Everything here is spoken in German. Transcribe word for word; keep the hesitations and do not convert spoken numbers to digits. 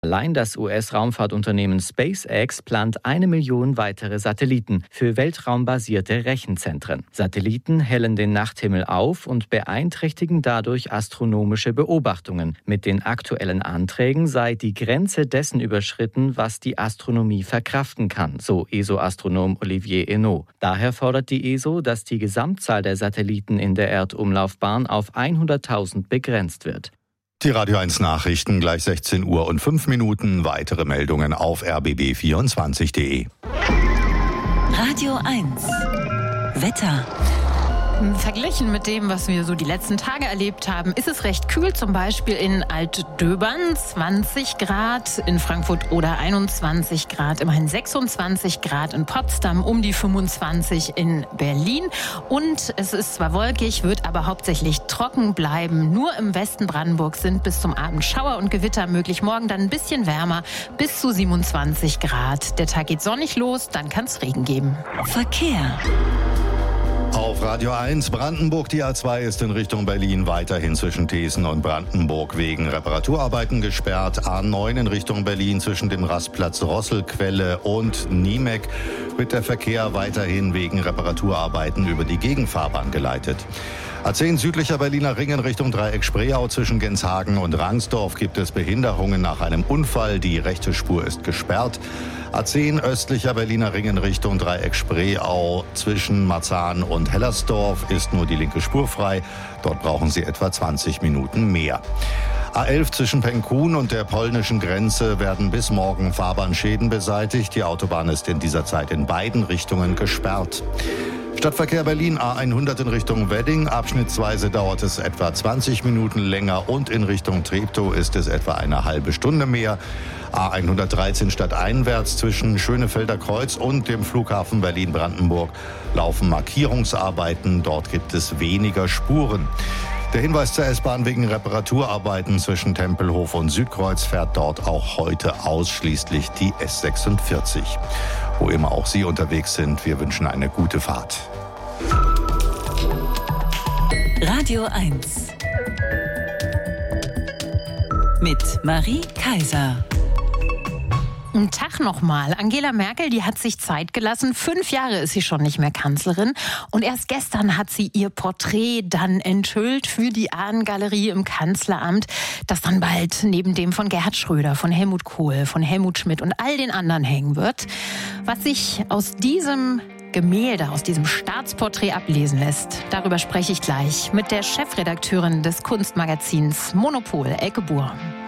Allein das U S-Raumfahrtunternehmen SpaceX plant eine Million weitere Satelliten für weltraumbasierte Rechenzentren. Satelliten hellen den Nachthimmel auf und beeinträchtigen dadurch astronomische Beobachtungen. Mit den aktuellen Anträgen sei die Grenze dessen überschritten, was die Astronomie verkraften kann, so E S O-Astronom Olivier Hennault. Daher fordert die E S O, dass die Gesamtzahl der Satelliten in der Erdumlaufbahn auf hunderttausend begrenzt wird. Die Radio eins Nachrichten gleich sechzehn Uhr und fünf Minuten. Weitere Meldungen auf r b b vierundzwanzig punkt d e. Radio eins Wetter. Verglichen mit dem, was wir so die letzten Tage erlebt haben, ist es recht kühl, zum Beispiel in Altdöbern zwanzig Grad, in Frankfurt oder einundzwanzig Grad, immerhin sechsundzwanzig Grad in Potsdam, um die fünfundzwanzig in Berlin. Und es ist zwar wolkig, wird aber hauptsächlich trocken bleiben. Nur im Westen Brandenburgs sind bis zum Abend Schauer und Gewitter möglich. Morgen dann ein bisschen wärmer, bis zu siebenundzwanzig Grad. Der Tag geht sonnig los, dann kann es Regen geben. Verkehr. Auf Radio eins Brandenburg, die A zwei ist in Richtung Berlin weiterhin zwischen Thesen und Brandenburg wegen Reparaturarbeiten gesperrt. A neun in Richtung Berlin zwischen dem Rastplatz Rosselquelle und Niemek wird der Verkehr weiterhin wegen Reparaturarbeiten über die Gegenfahrbahn geleitet. A zehn südlicher Berliner Ring in Richtung Dreieck Spreeau zwischen Genshagen und Rangsdorf gibt es Behinderungen nach einem Unfall. Die rechte Spur ist gesperrt. A zehn östlicher Berliner Ring in Richtung Dreieck Spreeau zwischen Marzahn und Hellersdorf ist nur die linke Spur frei. Dort brauchen Sie etwa zwanzig Minuten mehr. A elf zwischen Penkun und der polnischen Grenze werden bis morgen Fahrbahnschäden beseitigt. Die Autobahn ist in dieser Zeit in beiden Richtungen gesperrt. Stadtverkehr Berlin A hundert in Richtung Wedding. Abschnittsweise dauert es etwa zwanzig Minuten länger und in Richtung Treptow ist es etwa eine halbe Stunde mehr. A hundertdreizehn stadteinwärts zwischen Schönefelder Kreuz und dem Flughafen Berlin-Brandenburg laufen Markierungsarbeiten. Dort gibt es weniger Spuren. Der Hinweis zur S-Bahn wegen Reparaturarbeiten zwischen Tempelhof und Südkreuz fährt dort auch heute ausschließlich die S sechsundvierzig. Wo immer auch Sie unterwegs sind, wir wünschen eine gute Fahrt. Radio eins mit Marie Kaiser. Ein Tag nochmal. Angela Merkel, die hat sich Zeit gelassen. Fünf Jahre ist sie schon nicht mehr Kanzlerin. Und erst gestern hat sie ihr Porträt dann enthüllt für die Ahnengalerie im Kanzleramt, das dann bald neben dem von Gerhard Schröder, von Helmut Kohl, von Helmut Schmidt und all den anderen hängen wird. Was sich aus diesem Gemälde, aus diesem Staatsporträt ablesen lässt, darüber spreche ich gleich mit der Chefredakteurin des Kunstmagazins Monopol, Elke Buhr.